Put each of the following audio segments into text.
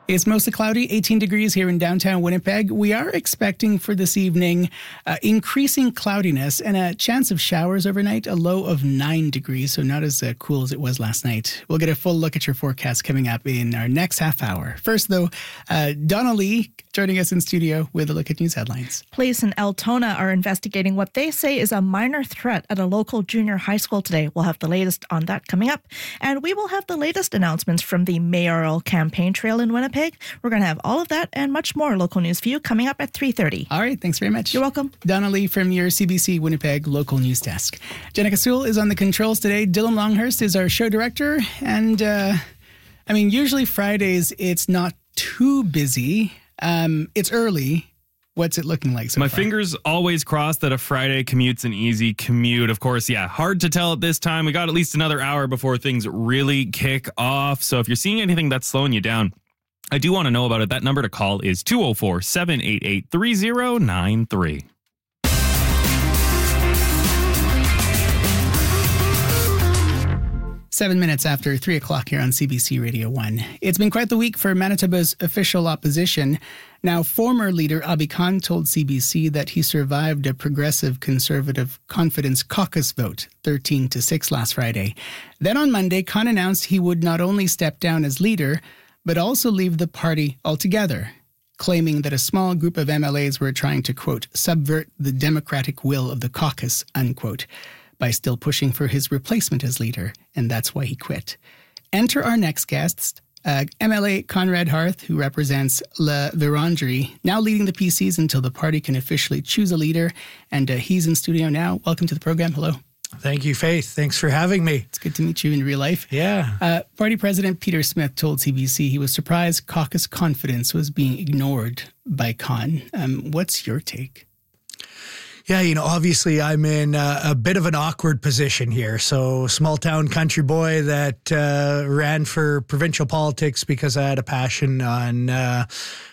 It's mostly cloudy, 18 degrees here in downtown Winnipeg. We are expecting for this evening increasing cloudiness and a chance of showers overnight, a low of 9 degrees, so not as cool as it was last night. We'll get a full look at your forecast coming up in our next half hour. First, though, Donna Lee joining us in studio with a look at news headlines. Police in Altona are investigating what they say is a minor threat at a local junior high school today. We'll have the latest on that coming up. And we will have the latest announcements from the mayoral campaign trail in Winnipeg. We're going to have all of that and much more local news for you coming up at 3:30. All right, thanks very much. You're welcome. Donna Lee from your CBC Winnipeg local news desk. Jenica Sewell is on the controls today. Dylan Longhurst is our show director. And, usually Fridays it's not too busy. It's early. What's it looking like so My far? fingers always crossed that a Friday commute's an easy commute. Of course, hard to tell at this time. We got at least another hour before things really kick off. So if you're seeing anything that's slowing you down, I do want to know about it. That number to call is 204-788-3093. 7 minutes after 3 o'clock here on CBC Radio 1. It's been quite the week for Manitoba's official opposition. Now, former leader Abi Khan told CBC that he survived a progressive conservative confidence caucus vote, 13-6 last Friday. Then on Monday, Khan announced he would not only step down as leader, but also leave the party altogether, claiming that a small group of MLAs were trying to, quote, subvert the democratic will of the caucus, unquote, by still pushing for his replacement as leader, and that's why he quit. Enter our next guest, MLA Conrad Harth, who represents La Vérendrye, now leading the PCs until the party can officially choose a leader, and he's in studio now. Welcome to the program. Hello. Thank you, Faith. Thanks for having me. It's good to meet you in real life. Yeah. Party President Peter Smith told CBC he was surprised caucus confidence was being ignored by Khan. What's your take? Yeah, obviously I'm in a bit of an awkward position here. So small town country boy that ran for provincial politics because I had a passion on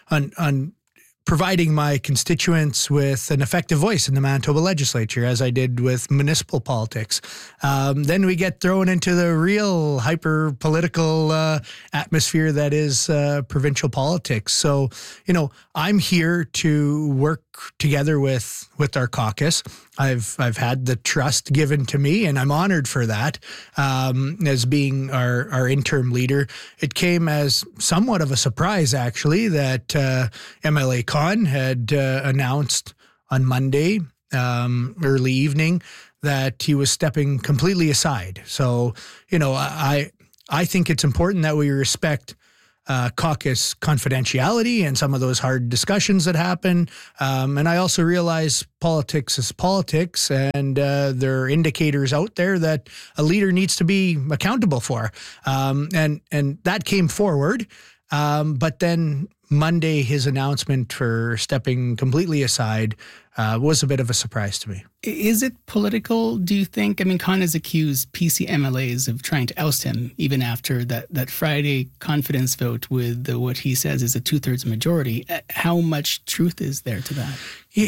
providing my constituents with an effective voice in the Manitoba legislature, as I did with municipal politics. Then we get thrown into the real hyper-political atmosphere that is provincial politics. So, I'm here to work together with our caucus. I've had the trust given to me, and I'm honored for that as being our interim leader. It came as somewhat of a surprise, actually, that MLA Khan had announced on Monday, early evening, that he was stepping completely aside. So, I think it's important that we respect caucus confidentiality and some of those hard discussions that happen. And I also realize politics is politics, and there are indicators out there that a leader needs to be accountable for. And that came forward. But then Monday, his announcement for stepping completely aside was a bit of a surprise to me. Is it political, do you think? Khan has accused PC MLAs of trying to oust him even after that Friday confidence vote with what he says is a 2/3 majority. How much truth is there to that?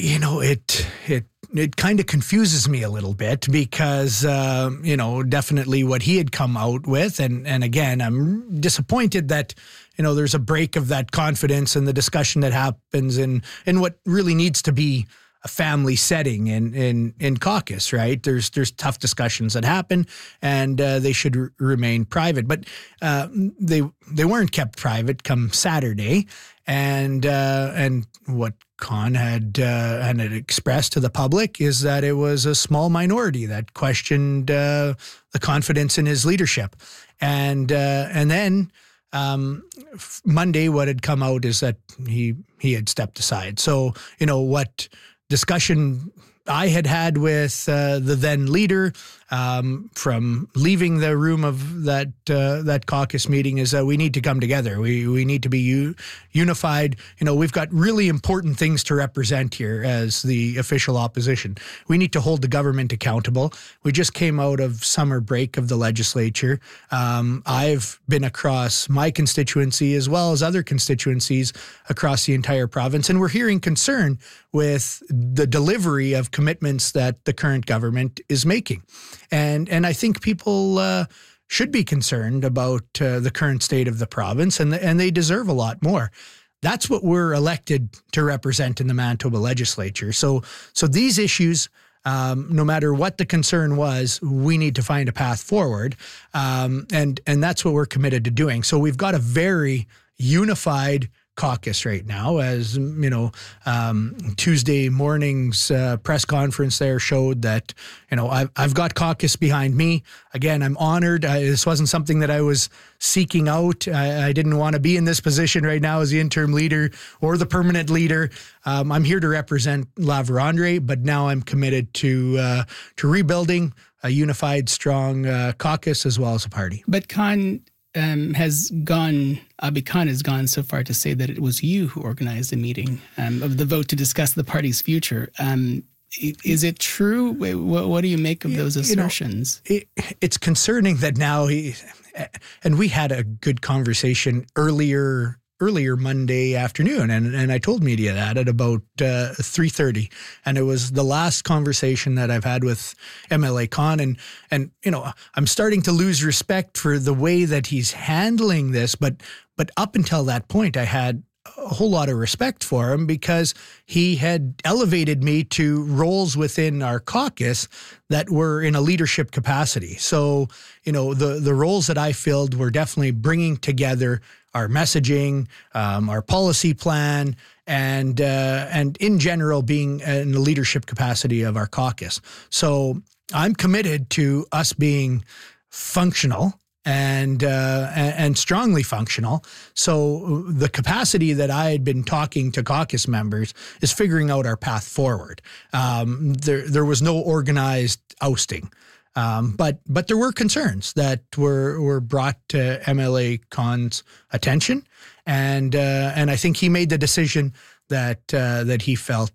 It kind of confuses me a little bit because, definitely what he had come out with. And again, I'm disappointed that, there's a break of that confidence and the discussion that happens in what really needs to be a family setting in caucus, right? There's tough discussions that happen, and they should remain private. But they weren't kept private come Saturday, and what Khan had expressed to the public is that it was a small minority that questioned the confidence in his leadership, and then. Monday, what had come out is that he had stepped aside. So, what discussion I had with the then leader from leaving the room of that caucus meeting is that we need to come together. We need to be unified. We've got really important things to represent here as the official opposition. We need to hold the government accountable. We just came out of summer break of the legislature. I've been across my constituency as well as other constituencies across the entire province, and we're hearing concern with the delivery of commitments that the current government is making. And I think people should be concerned about the current state of the province, and they deserve a lot more. That's what we're elected to represent in the Manitoba legislature. So these issues, no matter what the concern was, we need to find a path forward, and that's what we're committed to doing. So we've got a very unified caucus right now, as you know. Tuesday morning's press conference there showed that, you know, I've got caucus behind me. Again, I'm honored. This wasn't something that I was seeking out. I didn't want to be in this position right now as the interim leader or the permanent leader. I'm here to represent La Vérendrye, but now I'm committed to rebuilding a unified, strong caucus as well as a party. But Abi Khan has gone so far to say that it was you who organized the meeting of the vote to discuss the party's future. Is it true? What do you make of those assertions? It's concerning that now and we had a good conversation earlier Monday afternoon, and I told media that at about 3:30, and it was the last conversation that I've had with MLA Khan, and you know, I'm starting to lose respect for the way that he's handling this, but up until that point, I had a whole lot of respect for him because he had elevated me to roles within our caucus that were in a leadership capacity. So, you know, the roles that I filled were definitely bringing together our messaging, our policy plan, and in general being in the leadership capacity of our caucus. So I'm committed to us being functional and strongly functional. So the capacity that I had been talking to caucus members is figuring out our path forward. There was no organized ousting. But there were concerns that were brought to MLA Khan's attention, and I think he made the decision that he felt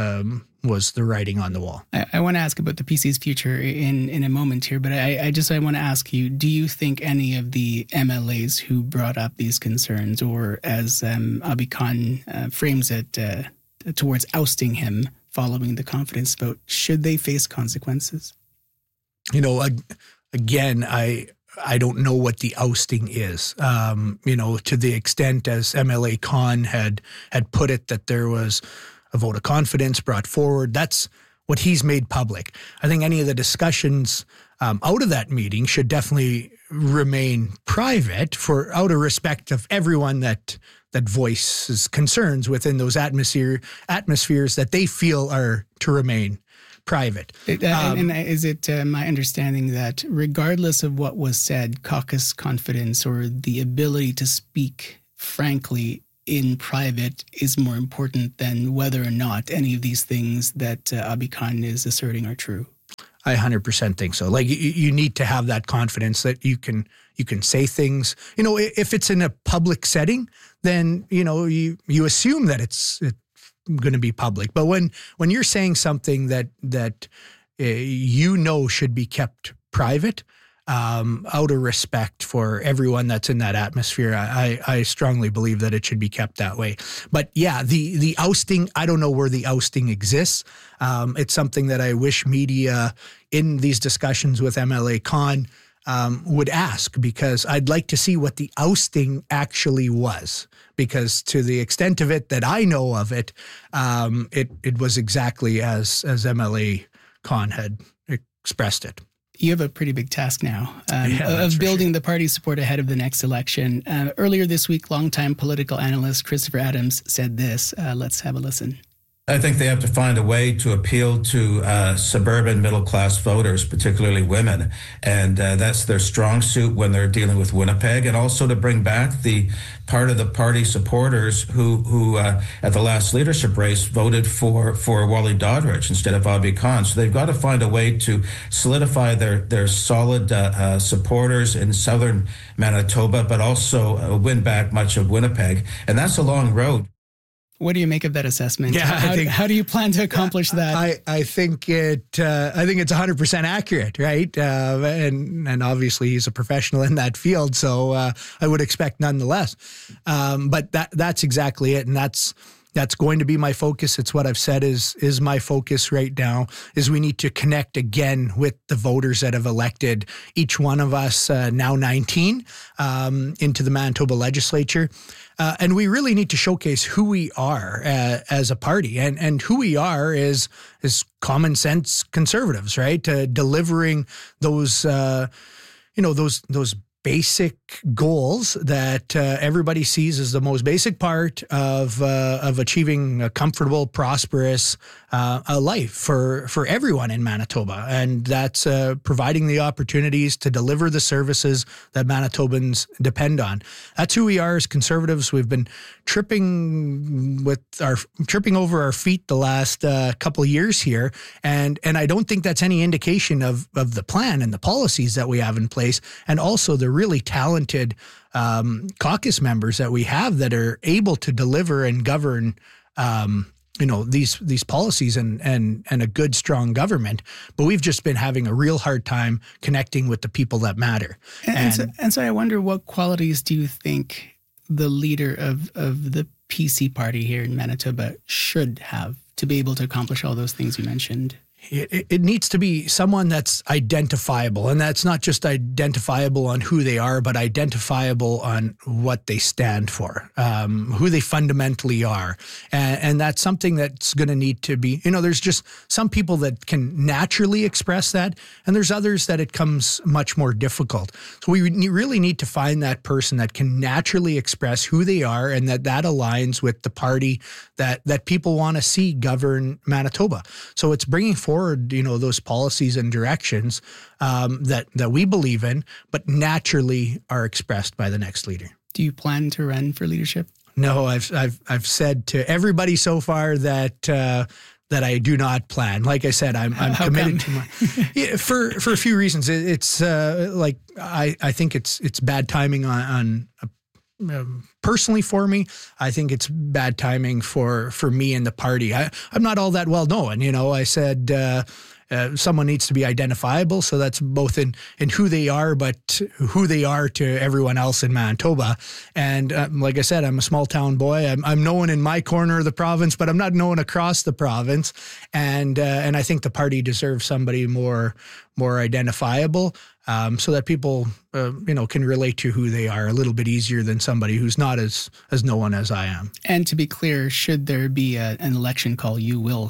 was the writing on the wall. I want to ask about the PC's future in a moment here, but I want to ask you: do you think any of the MLAs who brought up these concerns, or as Abi Khan frames it, towards ousting him following the confidence vote, should they face consequences? You know, again, I don't know what the ousting is. You know, to the extent as MLA Khan had put it, that there was a vote of confidence brought forward. That's what he's made public. I think any of the discussions out of that meeting should definitely remain private, out of respect of everyone that voices concerns within those atmospheres that they feel are to remain private. And is it my understanding that regardless of what was said, caucus confidence or the ability to speak frankly in private is more important than whether or not any of these things that Abi Khan is asserting are true? I 100% think so. Like you need to have that confidence that you can say things. You know, if it's in a public setting, then you know you assume that it's going to be public. But when you're saying something that you know should be kept private, out of respect for everyone that's in that atmosphere, I strongly believe that it should be kept that way. But yeah, the ousting, I don't know where the ousting exists. It's something that I wish media in these discussions with MLA Khan would ask, because I'd like to see what the ousting actually was. Because to the extent of it that I know of it, it was exactly as MLA Khan had expressed it. You have a pretty big task now of building the party's support ahead of the next election. Earlier this week, longtime political analyst Christopher Adams said this. Let's have a listen. I think they have to find a way to appeal to suburban middle-class voters, particularly women. And that's their strong suit when they're dealing with Winnipeg. And also to bring back the part of the party supporters who at the last leadership race voted for Wally Doddridge instead of Abi Khan. So they've got to find a way to solidify their solid supporters in southern Manitoba, but also win back much of Winnipeg. And that's a long road. What do you make of that assessment? Yeah, how do you plan to accomplish that? I think it's 100% accurate, right? And obviously he's a professional in that field, so I would expect nonetheless. But that's exactly it, and that's That's going to be my focus. It's what I've said is my focus right now, is we need to connect again with the voters that have elected each one of us, now 19, into the Manitoba legislature. And we really need to showcase who we are as a party, and who we are is common sense conservatives, right? Delivering those, those basic goals that everybody sees as the most basic part of achieving a comfortable, prosperous life for everyone in Manitoba. And that's providing the opportunities to deliver the services that Manitobans depend on. That's who we are as conservatives. We've been tripping over our feet the last couple of years here. And I don't think that's any indication of the plan and the policies that we have in place, and also the really talented caucus members that we have that are able to deliver and govern these policies and a good, strong government. But we've just been having a real hard time connecting with the people that matter. And so I wonder, what qualities do you think the leader of the PC party here in Manitoba should have to be able to accomplish all those things you mentioned? It needs to be someone that's identifiable, and that's not just identifiable on who they are, but identifiable on what they stand for, who they fundamentally are. And that's something that's going to need to be, there's just some people that can naturally express that, and there's others that it comes much more difficult. So we really need to find that person that can naturally express who they are, and that aligns with the party that people want to see govern Manitoba. So it's bringing forward, those policies and directions that we believe in, but naturally are expressed by the next leader. Do you plan to run for leadership? No, I've said to everybody so far that I do not plan. Like I said, I'm committed to for a few reasons. It's I think it's bad timing on personally for me. I think it's bad timing for me and the party. I'm not all that well known. I said someone needs to be identifiable. So that's both in who they are, but who they are to everyone else in Manitoba. And like I said, I'm a small town boy. I'm known in my corner of the province, but I'm not known across the province. And I think the party deserves somebody more identifiable, so that people, can relate to who they are a little bit easier than somebody who's not as known as I am. And to be clear, should there be an election call, you will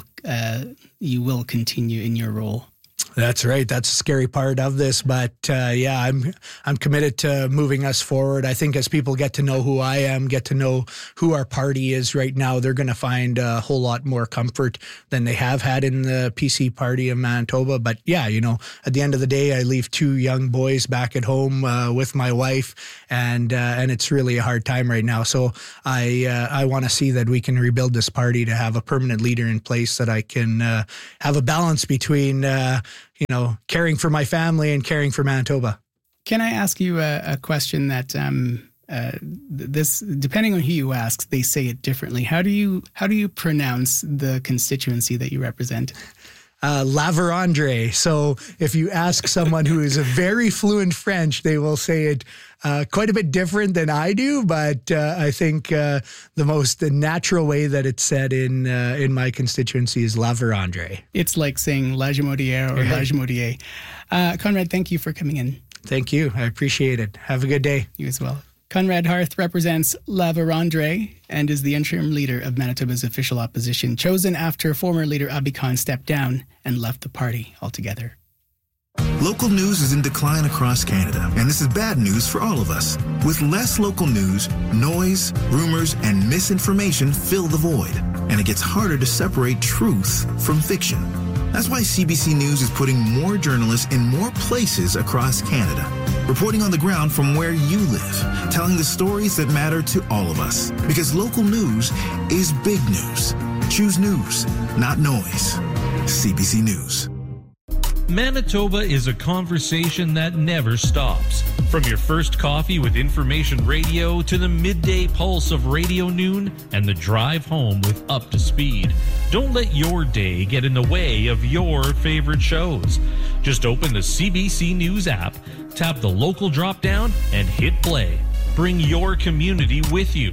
continue in your role. That's right. That's the scary part of this. But I'm committed to moving us forward. I think as people get to know who I am, get to know who our party is right now, they're going to find a whole lot more comfort than they have had in the PC party of Manitoba. But at the end of the day, I leave 2 young boys back at home with my wife, and it's really a hard time right now. So I want to see that we can rebuild this party to have a permanent leader in place, that I can have a balance between caring for my family and caring for Manitoba. Can I ask you a question that this, depending on who you ask, they say it differently. How do you pronounce the constituency that you represent? La Vérendrye. So if you ask someone who is a very fluent French, they will say it quite a bit different than I do. But I think the most natural way that it's said in my constituency is La Vérendrye. It's like saying La Jamodière or La Jamodier. Conrad, thank you for coming in. Thank you. I appreciate it. Have a good day. You as well. Conrad Harth represents La Vérendrye and is the interim leader of Manitoba's official opposition, chosen after former leader Abhi Khan stepped down and left the party altogether. Local news is in decline across Canada, and this is bad news for all of us. With less local news, noise, rumors, and misinformation fill the void, and it gets harder to separate truth from fiction. That's why CBC News is putting more journalists in more places across Canada, reporting on the ground from where you live, telling the stories that matter to all of us. Because local news is big news. Choose news, not noise. CBC News. Manitoba is a conversation that never stops. From your first coffee with Information Radio to the midday pulse of Radio Noon and the drive home with Up to Speed. Don't let your day get in the way of your favorite shows. Just open the CBC News app, tap the local drop-down, and hit play. Bring your community with you.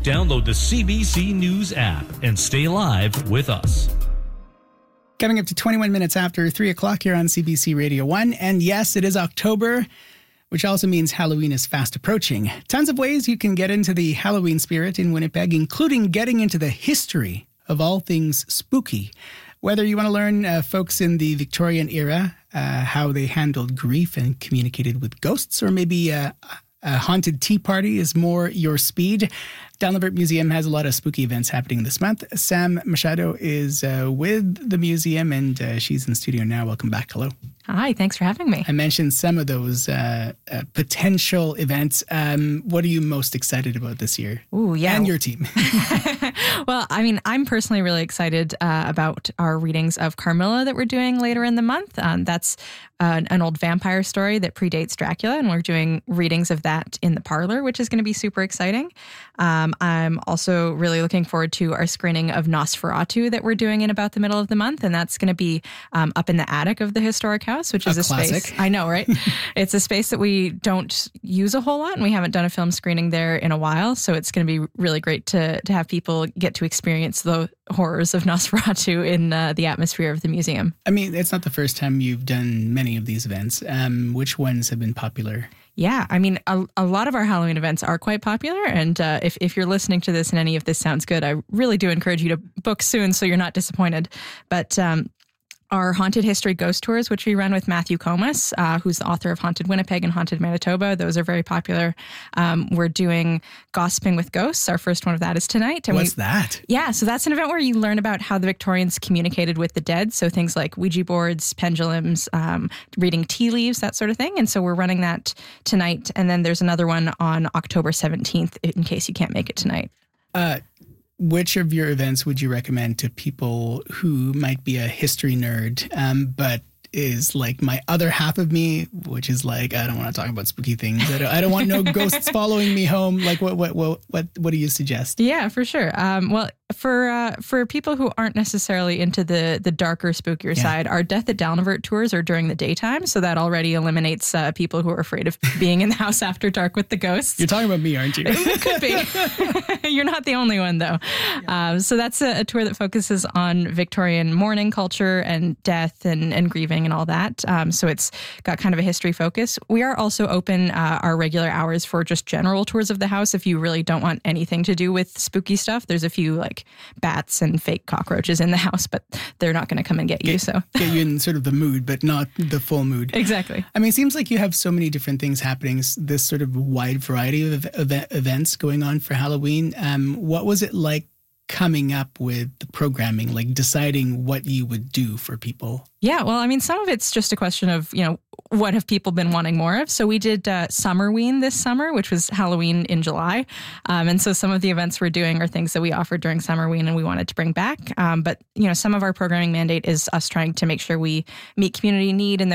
Download the CBC News app and stay live with us. Coming up to 21 minutes after 3 o'clock here on CBC Radio 1. And yes, it is October, which also means Halloween is fast approaching. Tons of ways you can get into the Halloween spirit in Winnipeg, including getting into the history of all things spooky. Whether you want to learn folks in the Victorian era, how they handled grief and communicated with ghosts, or maybe a haunted tea party is more your speed. Dallenvert Museum has a lot of spooky events happening this month. Sam Machado is with the museum, and she's in studio now. Welcome back. Hello. Hi, thanks for having me. I mentioned some of those potential events. What are you most excited about this year? Ooh, yeah. And your team. Well, I mean, I'm personally really excited about our readings of Carmilla that we're doing later in the month. That's an old vampire story that predates Dracula, and we're doing readings of that in the parlor, which is going to be super exciting. I'm also really looking forward to our screening of Nosferatu that we're doing in about the middle of the month, and that's going to be up in the attic of the historic house, which is a space. I know, right? It's a space that we don't use a whole lot, and we haven't done a film screening there in a while, so it's going to be really great to have people get to experience the horrors of Nosferatu in the atmosphere of the museum. I mean, it's not the first time you've done many of these events. Which ones have been popular? Yeah, I mean, a lot of our Halloween events are quite popular, and if you're listening to this and any of this sounds good, I really do encourage you to book soon so you're not disappointed. But our Haunted History Ghost Tours, which we run with Matthew Comas, who's the author of Haunted Winnipeg and Haunted Manitoba. Those are very popular. We're doing Gossiping with Ghosts. Our first one of that is tonight. And What's that? Yeah, so that's an event where you learn about how the Victorians communicated with the dead. So things like Ouija boards, pendulums, reading tea leaves, that sort of thing. And so we're running that tonight. And then there's another one on October 17th in case you can't make it tonight. Which of your events would you recommend to people who might be a history nerd, but is like my other half of me, which is like, I don't want to talk about spooky things. I don't want no ghosts following me home. Like, what do you suggest? Yeah, for sure. Well, for people who aren't necessarily into the darker, spookier side, our Death at Dallenvert tours are during the daytime, so that already eliminates people who are afraid of being in the house after dark with the ghosts. You're talking about me, aren't you? It could be. You're not the only one, though. Yeah. So that's a tour that focuses on Victorian mourning culture and death and grieving and all that. So it's got kind of a history focus. We are also open our regular hours for just general tours of the house. If you really don't want anything to do with spooky stuff, there's a few like bats and fake cockroaches in the house, but they're not going to come and get you. So get you in sort of the mood, but not the full mood. Exactly. I mean, it seems like you have so many different things happening, this sort of wide variety of events going on for Halloween. What was it like coming up with the programming, like deciding what you would do for people? Yeah, well, I mean, some of it's just a question of, what have people been wanting more of? So we did Summerween this summer, which was Halloween in July. And so some of the events we're doing are things that we offered during Summerween and we wanted to bring back. But, some of our programming mandate is us trying to make sure we meet community need and that